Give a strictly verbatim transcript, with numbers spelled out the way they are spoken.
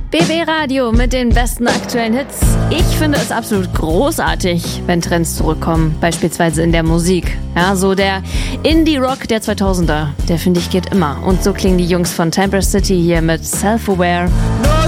B B Radio mit den besten aktuellen Hits. Ich finde es absolut großartig, wenn Trends zurückkommen, beispielsweise in der Musik. Ja, so der Indie-Rock der zweitausender, der finde ich geht immer. Und so klingen die Jungs von Temper City hier mit Self-Aware. No